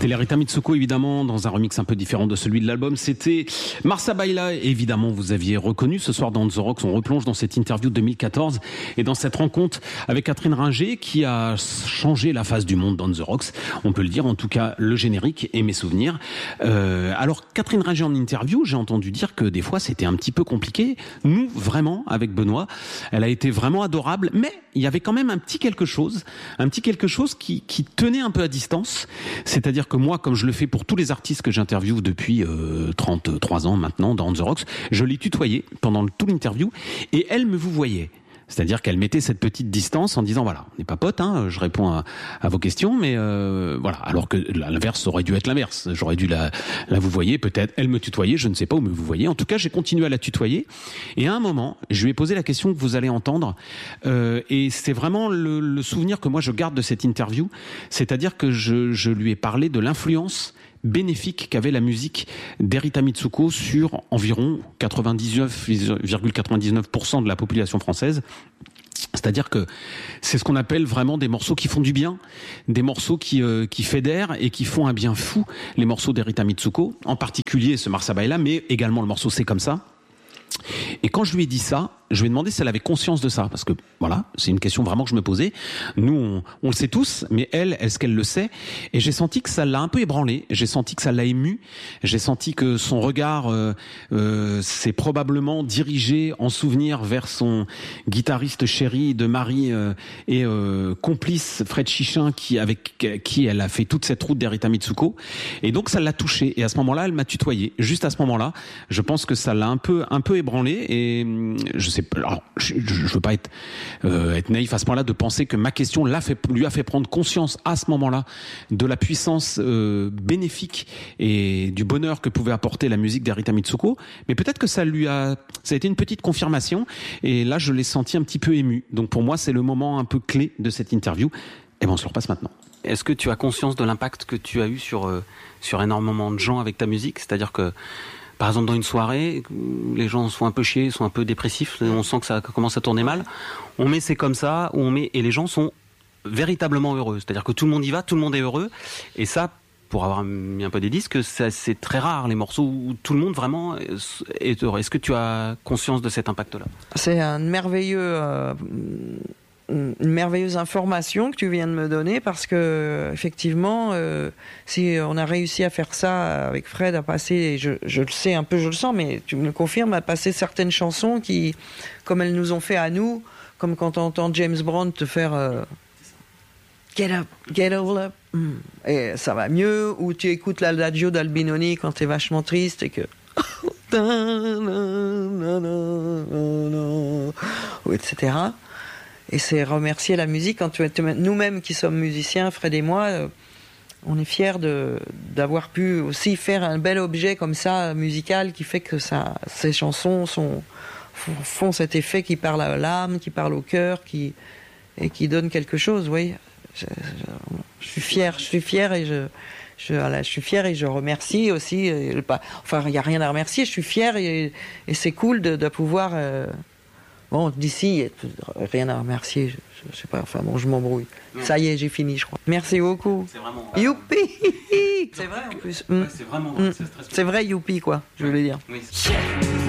C'était les Rita Mitsuko, évidemment, dans un remix un peu différent de celui de l'album. C'était Marsa Baila, évidemment, vous aviez reconnu ce soir dans The Rocks. On replonge dans cette interview de 2014 et dans cette rencontre avec Catherine Ringer qui a changé la face du monde dans The Rocks. On peut le dire, en tout cas, le générique et mes souvenirs. Alors, Catherine Ringer en interview, j'ai entendu dire que des fois, c'était un petit peu compliqué. Nous, vraiment, avec Benoît, elle a été vraiment adorable, mais il y avait quand même un petit quelque chose qui tenait un peu à distance. C'est-à-dire que moi, comme je le fais pour tous les artistes que j'interviewe depuis 33 ans maintenant dans The Rocks, je l'ai tutoyé pendant tout l'interview et elle me vous voyait. C'est-à-dire qu'elle mettait cette petite distance en disant voilà, on n'est pas potes, hein, je réponds à vos questions, mais voilà. Alors que l'inverse aurait dû être l'inverse. J'aurais dû la vous voyez, peut-être elle me tutoyait, je ne sais pas où me vous voyez. En tout cas, j'ai continué à la tutoyer. Et à un moment, je lui ai posé la question que vous allez entendre. Et c'est vraiment le souvenir que moi je garde de cette interview. C'est-à-dire que je lui ai parlé de l'influence bénéfique qu'avait la musique d'Erita Mitsuko sur environ 99,99% de la population française. C'est-à-dire que c'est ce qu'on appelle vraiment des morceaux qui font du bien, des morceaux qui fédèrent et qui font un bien fou, les morceaux d'Erita Mitsuko, en particulier ce Marsa Baila, mais également le morceau C'est comme ça. Et quand je lui ai dit ça, je lui ai demandé si elle avait conscience de ça, parce que voilà, c'est une question vraiment que je me posais. Nous, on le sait tous, mais elle, est-ce qu'elle le sait? Et j'ai senti que ça l'a un peu ébranlé, j'ai senti que ça l'a ému, j'ai senti que son regard s'est probablement dirigé en souvenir vers son guitariste chéri de mari et complice Fred Chichin, avec qui elle a fait toute cette route d'Erita Mitsuko. Et donc ça l'a touché. Et à ce moment-là, elle m'a tutoyé. Juste à ce moment-là, je pense que ça l'a un peu ébranlé. Et je sais pas. Alors, je veux pas être naïf à ce point-là de penser que ma question lui a fait prendre conscience à ce moment-là de la puissance bénéfique et du bonheur que pouvait apporter la musique d'Erita Mitsuko. Mais peut-être que ça a été une petite confirmation. Et là, je l'ai senti un petit peu ému. Donc pour moi, c'est le moment un peu clé de cette interview. Et on se le repasse maintenant. Est-ce que tu as conscience de l'impact que tu as eu sur énormément de gens avec ta musique? C'est-à-dire que, par exemple, dans une soirée, les gens sont un peu chiés, sont un peu dépressifs, on sent que ça commence à tourner mal. On met C'est comme ça, et les gens sont véritablement heureux. C'est-à-dire que tout le monde y va, tout le monde est heureux. Et ça, pour avoir mis un peu des disques, c'est très rare, les morceaux où tout le monde vraiment est heureux. Est-ce que tu as conscience de cet impact-là? C'est une merveilleuse information que tu viens de me donner, parce que effectivement, si on a réussi à faire ça avec Fred, à passer, je le sais un peu, je le sens, mais tu me le confirmes, à passer certaines chansons qui, comme elles nous ont fait à nous, comme quand on entend James Brown te faire Get up, get all up, et ça va mieux, ou tu écoutes l'Adagio d'Albinoni quand t'es vachement triste et que etc. Et c'est remercier la musique. Quand nous-mêmes qui sommes musiciens, Fred et moi, on est fiers d'avoir pu aussi faire un bel objet comme ça, musical, qui fait que ces chansons font cet effet qui parle à l'âme, qui parle au cœur, et qui donne quelque chose, oui. Je suis fier et je suis fier et je remercie aussi. Enfin, il n'y a rien à remercier, je suis fier et c'est cool de pouvoir... Bon, d'ici, il n'y a rien à remercier, je sais pas, enfin bon, je m'embrouille. Ça y est, j'ai fini, je crois. Merci beaucoup. C'est vraiment... Youpi. C'est vrai en plus. Ouais, c'est vraiment... C'est vrai, youpi, quoi, je voulais dire. Oui.